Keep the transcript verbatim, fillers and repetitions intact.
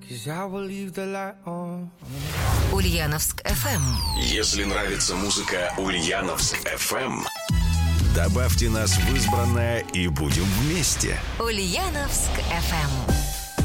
'cause I will leave the light on. Ульяновск эф эм. Если нравится музыка Ульяновск эф эм, добавьте нас в избранное и будем вместе. Ульяновск эф эм.